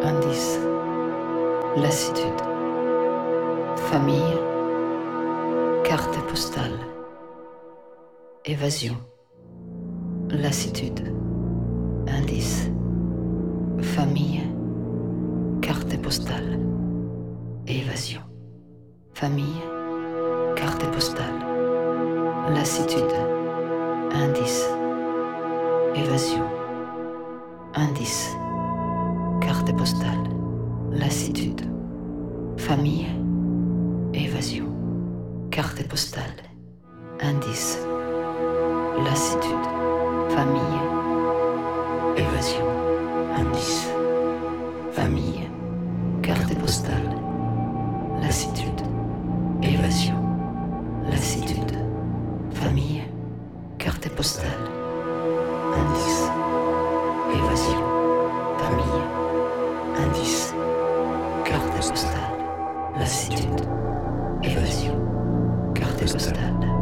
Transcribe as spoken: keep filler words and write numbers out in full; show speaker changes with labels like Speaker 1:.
Speaker 1: indice, lassitude, famille, carte postale, évasion, lassitude, indice, famille, carte postale, évasion, famille, carte postale, lassitude, indice, évasion, indice, carte postale, lassitude, famille, évasion, carte postale, indice, lassitude, famille, évasion, indice, famille, carte postale, lassitude, évasion, lassitude, famille, carte postale, indice, évasion, famille, indice, carte postale, lassitude, évasion, carte postale.